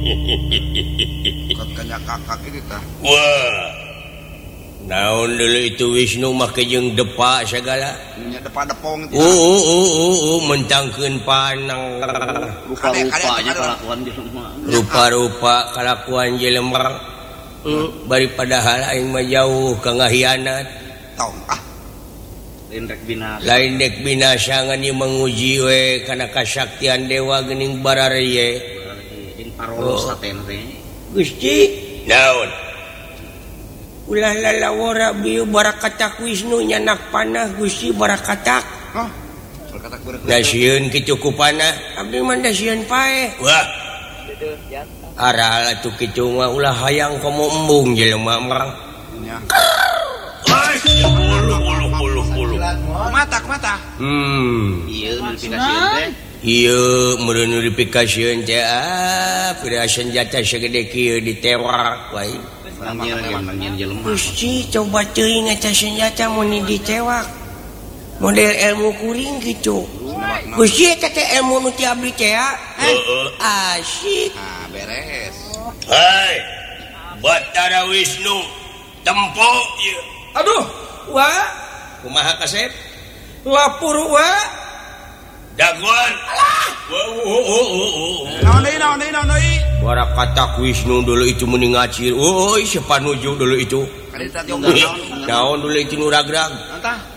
Katanya kakak ini tah. Wah. Naon dulu itu Wisnu make jeung depa segala. Nya depa depong itu. Mentangkeun panang. Rupa-rupanya kelakuan jelema. Rupa-rupa kelakuan jelema. Bari padahal aing mah jauh ka ngahianat. Tong Lain dek binasa ngan ieu menguji we kana kasaktian dewa geuning barareye. Parosa teh teh. Gusti, naon? Ulah lalawara bieu barakatak Wisnu nyanak panah Gusti barakatak. Hah? Barakatak beureuh. Da sieun kitu ku panah, abdi mah da sieun pae. Wah. Arah atuh kitu mah ulah hayang komo embung jelema mah. Nya. Mata. Ieu notifikasieun teh. Ieu meureun notifikasieun teh pira senjata sagede kieu ditewak wae. Panggil jelema. Gusti coba teuing ngaca senjata mun ditewak. Model ilmu kuring gitu. Gusti eta teh ilmu nu ti abdi teh. Asyik. Ah, beres. Hai. Batara Wisnu tempo ieu. Aduh, wa Kumaha kasep? lapur wa Daguan. Naon deui? Barakatak Wisnu dulu itu mending ngacir. Siapa nuju dulu itu? Kali tadi omong naon? Naon dulu itu nu ragrag? Entah.